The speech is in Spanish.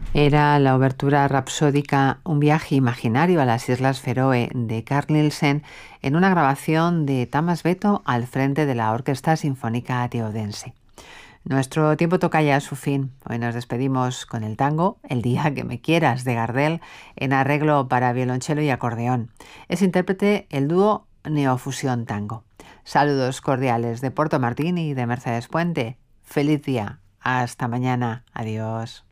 Era la obertura rapsódica Un viaje imaginario a las Islas Feroe de Carl Nielsen en una grabación de Tamas Beto al frente de la Orquesta Sinfónica de Odense. Nuestro tiempo toca ya a su fin. Hoy nos despedimos con el tango El día que me quieras de Gardel en arreglo para violonchelo y acordeón. Es intérprete el dúo Neofusión Tango. Saludos cordiales de Puerto Martín y de Mercedes Puente. Feliz día. Hasta mañana. Adiós.